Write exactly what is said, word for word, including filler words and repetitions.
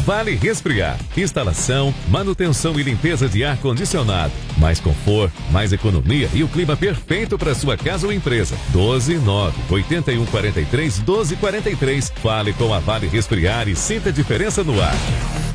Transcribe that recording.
Vale Resfriar. Instalação, manutenção e limpeza de ar-condicionado. Mais conforto, mais economia e o clima perfeito para sua casa ou empresa. doze nove oito um quatro três doze quarenta e três. Fale com a Vale Resfriar e sinta a diferença no ar.